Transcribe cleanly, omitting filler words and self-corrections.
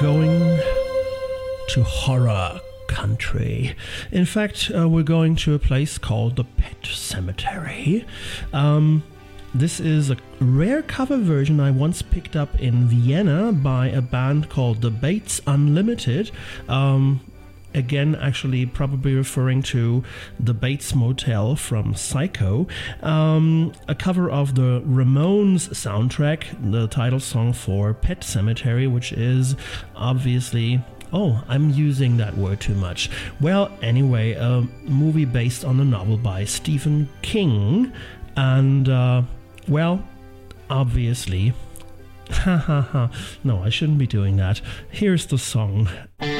going to horror country. In fact, we're going to a place called the Pet Sematary. This is a rare cover version I once picked up in Vienna by a band called The Bates Unlimited. Again, actually probably referring to the Bates Motel from Psycho. A cover of the Ramones soundtrack, the title song for Pet Sematary, which is obviously... Oh, I'm using that word too much. Well, anyway, a movie based on a novel by Stephen King. And, well, obviously... No, I shouldn't be doing that. Here's the song.